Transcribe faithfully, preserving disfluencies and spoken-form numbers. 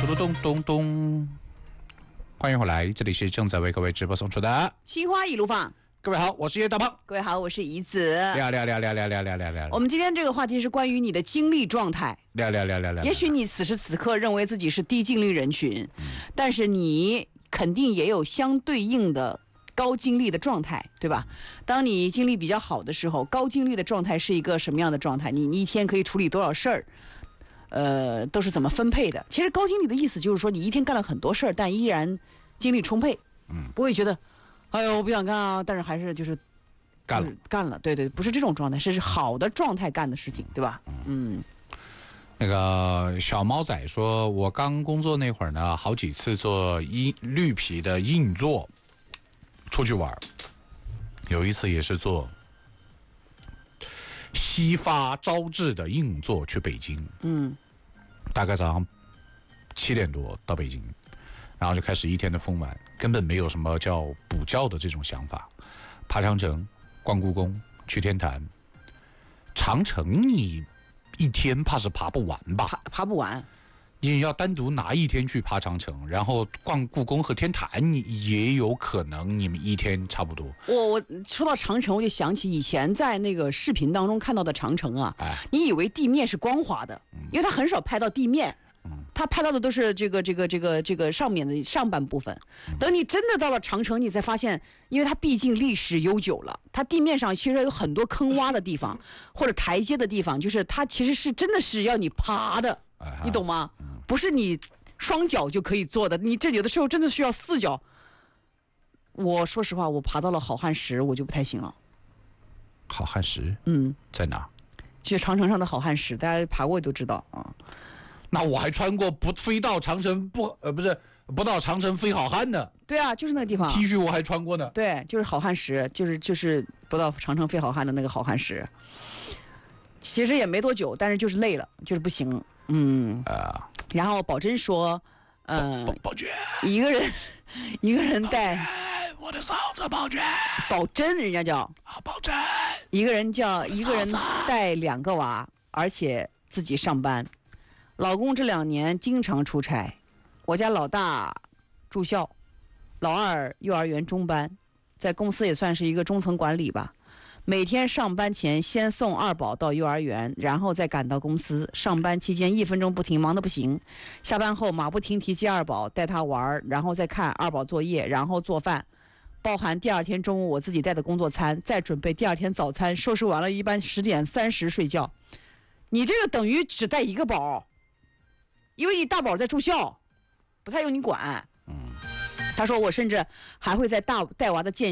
咚咚咚咚，欢迎回来，这里是正在为各位直播送出的心花一路放。 各位好，我是叶大胖。 各位好，我是怡子。 聊聊聊聊聊聊聊聊聊。 我们今天这个话题是关于你的精力状态。 聊聊聊聊聊。 也许你此时此刻认为自己是低精力人群，嗯、但是你肯定也有相对应的高精力的状态，对吧？当你精力比较好的时候，高精力的状态是一个什么样的状态？你你一天可以处理多少事儿？呃，都是怎么分配的？其实高精力的意思就是说，你一天干了很多事儿，但依然精力充沛，嗯，不会觉得，哎呦，我不想干啊，但是还是就是干了， 干了，对对，不是这种状态，是好的状态干的事情，对吧？嗯。 那个小猫仔说，我刚工作那会儿呢，好几次做硬绿皮的硬座出去玩，有一次也是做西发招致的硬座去北京，嗯，大概早上七点多到北京，然后就开始一天的疯玩，根本没有什么叫补觉的这种想法。爬长城、逛故宫、去天坛。长城你一天怕是爬不完吧？ 爬爬不完。 你要单独拿一天去爬长城，然后逛故宫和天坛，你也有可能你们一天差不多。 我我说到长城，我就想起以前在那个视频当中看到的长城啊，哎、你以为地面是光滑的，因为它很少拍到地面，嗯、它拍到的都是这个这个这个这个上面的上半部分。等你真的到了长城，你才发现，因为它毕竟历史悠久了，它地面上其实有很多坑洼的地方或者台阶的地方，就是它其实是真的是要你爬的。你懂吗？不是你双脚就可以做的，你这有的时候真的需要四脚。我说实话，我爬到了好汉石，我就不太行了。 好汉石， 嗯， 在哪？ 就是长城上的好汉石，大家爬过都知道啊。 那我还穿过不飞到长城不呃不是不到长城飞好汉呢。 对啊，就是那个地方。 T 恤我还穿过呢。 对，就是好汉石，就是就是不到长城飞好汉的那个好汉石。其实也没多久，但是就是累了，就是不行。嗯啊，然后宝珍说，嗯、呃， 宝娟， 一个人，一个人带， 我的嫂子宝娟， 宝珍人家叫啊，宝珍， 一个人叫一个人带两个娃，而且自己上班，老公这两年经常出差，我家老大住校，老二幼儿园中班，在公司也算是一个中层管理吧。每天上班前先送二宝到幼儿园，然后再赶到公司。上班期间一分钟不停，忙得不行。下班后马不停蹄接二宝，带他玩，然后再看二宝作业，然后做饭，包含第二天中午我自己带的工作餐，再准备第二天早餐。收拾完了，一般十点三十睡觉。你这个等于只带一个宝，因为你大宝在住校，不太用你管。嗯，他说我甚至还会在大带娃的间